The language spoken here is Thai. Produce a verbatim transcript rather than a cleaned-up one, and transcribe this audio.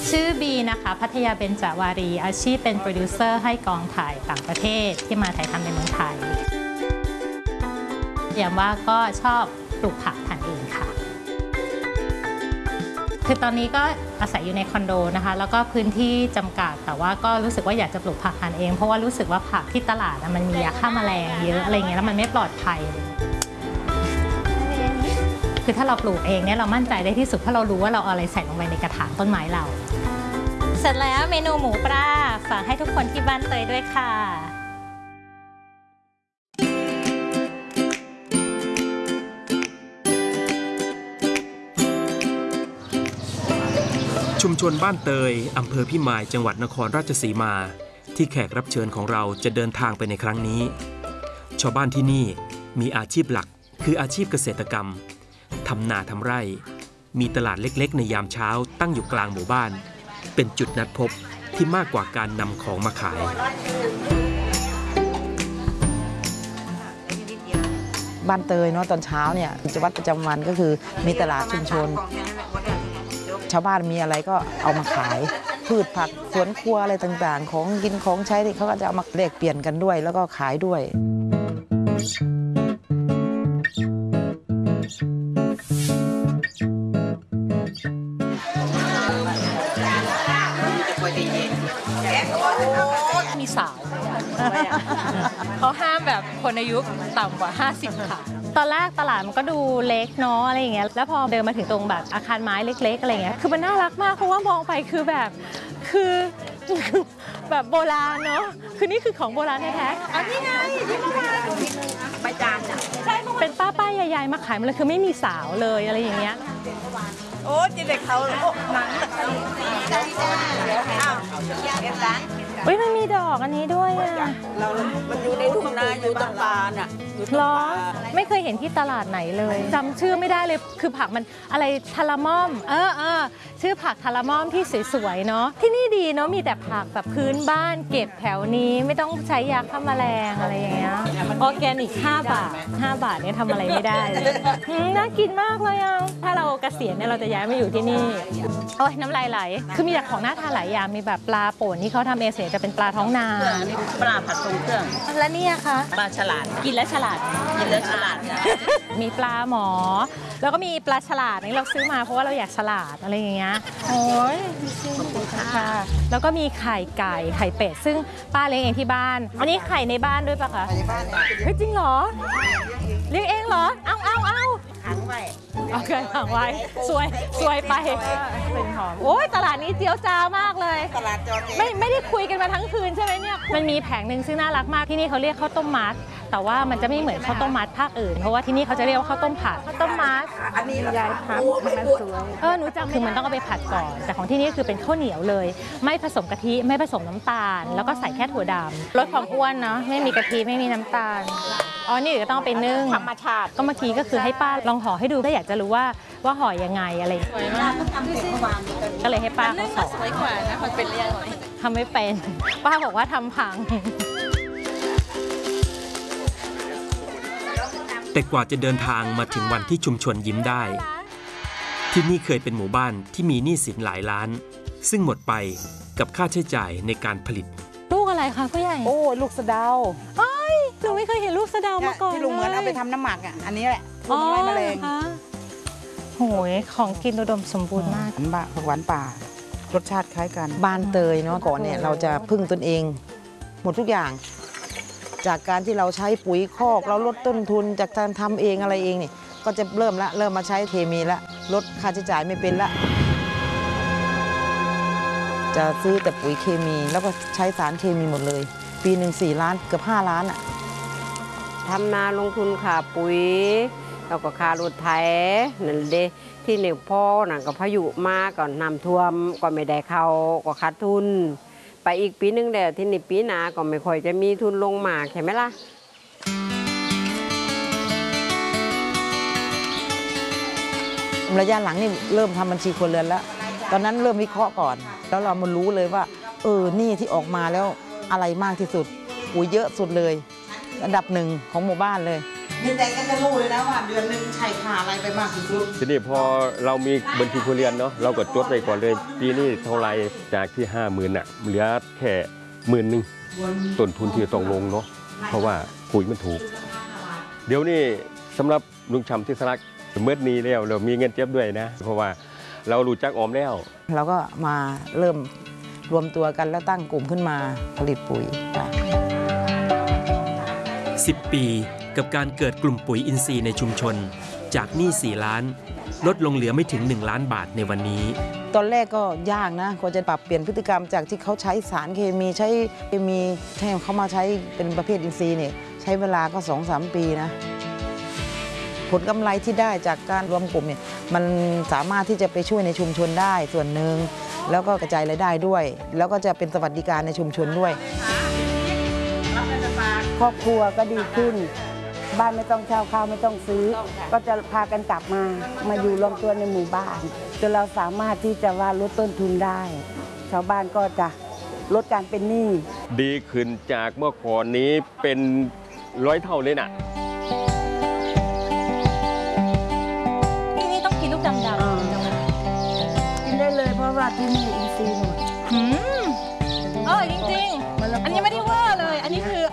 ชื่อบีนะคะพัทยาเบญจวารีอาชีพเป็นโปรดิวเซอร์ให้กองถ่ายต่างประเทศที่มาถ่ายทำในเมืองไทยอย่างว่าก็ชอบปลูกผักทานเองค่ะคือตอนนี้ก็อาศัยอยู่ในคอนโดนะคะแล้วก็พื้นที่จำกัดแต่ว่าก็รู้สึกว่าอยากจะปลูกผักทานเองเพราะว่ารู้สึกว่าผักที่ตลาดมันมียาฆ่าแมลงเยอะอะไรเงี้ยแล้วมันไม่ปลอดภัยคือถ้าเราปลูกเองเนี่ยเรามั่นใจได้ที่สุดเพราะเรารู้ว่าเราเอาอะไรใส่ลงไปในกระถางต้นไม้เราเสร็จแล้วเมนูหมูปลาฝากให้ทุกคนที่บ้านเตยด้วยค่ะชุมชนบ้านเตยอำเภอพิมายจังหวัดนครราชสีมาที่แขกรับเชิญของเราจะเดินทางไปในครั้งนี้ชาวบ้านที่นี่มีอาชีพหลักคืออาชีพเกษตรกรรมทำนาทำไร่มีตลาดเล็กๆในยามเช้าตั้งอยู่กลางหมู่บ้านเป็นจุดนัดพบที่มากกว่าการนำของมาขายบ้านเตยเนาะตอนเช้าเนี่ยกิจวัตรประจำวันก็คือมีตลาดชุมชนชาวบ้านมีอะไรก็เอามาขายพืชผักสวนครัวอะไรต่างๆของกินของใช้ที่เขาก็จะเอามาแลกเปลี่ยนกันด้วยแล้วก็ขายด้วยมีสาวเขาห้ามแบบคนอายุต่ำกว่าห้าสิบค่ะตอนแรกตลาดมันก็ดูเล็กเนาะอะไรอย่างเงี้ยแล้วพอเดินมาถึงตรงแบบอาคารไม้เล็กๆอะไรเงี้ยคือมันน่ารักมากเพราะว่ามองไปคือแบบคือแบบโบราณเนาะคือนี่คือของโบราณแท้ๆอ๋อนี่ไงที่เมื่อวานใบจานอ่ะใช่เป็นป้าป้ายายๆมาขายมันเลยคือไม่มีสาวเลยอะไรอย่างเงี้ยโอ้จีเด็กเขาโอ้หนังอ้าวเก็บร้านเฮ้ยมันมีดอกอันนี้ด้วยอ่ะเรามันอยู่ในทุ่งนาอยู่ตรงปลาน่ะล้อไม่เคยเห็นที่ตลาดไหนเลยจำชื่อไม่ได้เลยคือผักมันอะไรทาราม่อมเออเออชื่อผักทาราม่อมที่สวยๆเนาะที่นี่ดีเนาะมีแต่ผักแบบพื้นบ้านเก็บแถวนี้ไม่ต้องใช้ยาฆ่าแมลงอะไรอย่างเงี้ยออร์แกนิกห้าบาทห้าบาทเนี่ยทำอะไรไม่ได้เลยน่ากินมากเลยอ่ะถ้าเราเกษียณเนี่ยเราจะย้ายมาอยู่ที่นี่โอ้ยน้ำลายไหลคือมีแต่ของน่าทานหลายอย่างมีแบบปลาป่นที่เขาทำเองเสียจะเป็นปลาท้องนาปลาผัดทรงเครื่องและนี่คะปลาฉลาดกินแล้วฉลาดกินแล้วฉลาดมีปลาหมอแล้วก็มีปลาฉลาดนี่เราซื้อมาเพราะว่าเราอยากฉลาดอะไรอย่างเงี้ยโอ้ยค่ะแล้วก็มีไข่ไก่ไข่เป็ดซึ่งป้าเลี้ยงเองที่บ้านอันนี้ไข่ในบ้านด้วยปะคะในบ้านเฮ้ยจริงเหรอเลี้ยงเองเหรอเอาเอาเอาขังไว้โอเคขังไว้สวยสวยไปเป็นหอมโอ้ยตลาดนี้เจียวจ้ามากเลยตลาดจอไม่ไม่ได้คุยกันมาทั้งคืนใช่ไหมเนี่ยมันมีแผงหนึ่งซึ่งน่ารักมากที่นี่เขาเรียกข้าวต้มมัดแต่ว่ามันจะไม่เหมือนข้าวต้มมัดภาคอื่นเพราะว่าที่นี่เขาจะเรียกว่าข้าวต้มผัดข้าวต้มมัดอันนี้ยายพับมันสวยเออหนูจำคือมันต้องเอาไปผัดก่อนแต่ของที่นี่คือเป็นข้าวเหนียวเลยไม่ผสมกะทิไม่ผสมน้ำตาลแล้วก็ใส่แค่ถั่วดำลดความอ้วนเนาะไม่มีกะทิไม่มีน้ำตาลอ๋อนี่เดี๋ยวต้องไปนึ่งธรรมชาติก็เมื่อกี้ก็คือให้ป้าลองห่อให้ดูถ้าอยากจะรู้ว่าว่าห่อยังไงอะไรสวยมากก็เลยให้ป้าเขาสอนสวยกว่านะมันเป็นเรื่องทำไม่เป็นป้าบอกว่าทำพังแต่กว่าจะเดินทางมาถึงวันที่ชุมชนยิ้มได้ที่นี่เคยเป็นหมู่บ้านที่มีหนี้สินหลายล้านซึ่งหมดไปกับค่าใช้จ่ายในการผลิตลูกอะไรคะผู้ใหญ่โอ้ลูกสะเดาเอ้ยหนูไม่เคยเห็นลูกสะเดามาก่อนที่ลุงเหมือนเอาไปทำน้ำหมักอ่ะอันนี้แหละอ๋อแมลงโหยของกินอุดมสมบูรณ์มากผักหวานป่ารสชาติคล้ายกันบ้านเตยเนาะก่อนเนี่ยเราจะพึ่งตนเองหมดทุกอย่างจากการที่เราใช้ปุ๋ยคอกเราลดต้นทุนจากการทำเองอะไรเองนี่ก็จะเริ่มละเริ่มมาใช้เคมีละลดค่าใช้จ่ายไม่เป็นละจะซื้อแต่ปุ๋ยเคมีแล้วก็ใช้สารเคมีหมดเลยปีหนึ่งสี่ล้านเกือบห้าล้านอ่ะทำนาลงทุนค่าปุ๋ยแล้วก็ค่ารถไถนั่นเด้ที่หนึ่งพ่อหนังกับพายุมาก่อนน้ำท่วมก็ไม่ได้เข้าก็ขาดทุนไปอีกปีนึงแล้วที่นี่ปีหน้าก็ไม่ค่อยจะมีทุนลงมาใช่ไหมล่ะระยะหลังนี่เริ่มทำบัญชีครัวเรือนแล้วตอนนั้นเริ่มวิเคราะห์ก่อนแล้วเรามารู้เลยว่าเออนี่ที่ออกมาแล้วอะไรมากที่สุดปุ๋ยเยอะสุดเลยอันดับหนึ่งของหมู่บ้านเลยมีแต่ก็จะรู้เลยนะว่าเดือนหนึงใช้ค่าอะไรไปมากที่สุดทีนี้พอเรามีบัญชีครัวเรือนเนาะเราก็จดไปก่อนเลยปีนี้เท่าไรจากที่ห้าหมื่นอ่ะเหลือแค่หมื่นหนึ่งต้นทุนที่ต้องลงเนาะเพราะว่าปุ๋ยมันถูก เดี๋ยวนี้สำหรับลุงชำที่สลักเมื่อนี้แล้วเรามีเงินเก็บด้วยนะ เพราะว่าเรารู้จักออมแล้วเราก็มาเริ่มรวมตัวกันแล้วตั้งกลุ่มขึ้นมาผลิตปุ๋ยค่ะสิบ ปีกับการเกิดกลุ่มปุ๋ยอินทรีย์ในชุมชน จากหนี้สี่ล้าน ลดลงเหลือไม่ถึงหนึ่งล้านบาทในวันนี้ตอนแรกก็ยากนะกว่าจะปรับเปลี่ยนพฤติกรรมจากที่เขาใช้สารเคมีใช้เคมีให้เขามาใช้เป็นประเภทอินทรีย์เนี่ยใช้เวลาก็ สองสาม ปีนะผลกำไรที่ได้จากการรวมกลุ่มเนี่ยมันสามารถที่จะไปช่วยในชุมชนได้ส่วนหนึ่งแล้วก็กระจายรายได้ด้วย แล้วก็จะเป็นสวัสดิการในชุมชนด้วยครอบครัวก็ดีขึ้น บ้านไม่ต้องเช่าข้าวไม่ต้องซื้อ ก็จะพากันกลับมา มาอยู่รวมตัวในหมู่บ้านจนเราสามารถที่จะว่าลดต้นทุนได้ ชาวบ้านก็จะลดการเป็นหนี้ดีขึ้นจากเมื่อก่อนนี้เป็นร้อยเท่าเลยนะที่นี่ต้องกินลูกดำดำกินได้เลยเพราะว่าที่นี่อินทรีย์หมดเออจริงๆ อันนี้ไม่ได้เวอร์เลย อันนี้คือ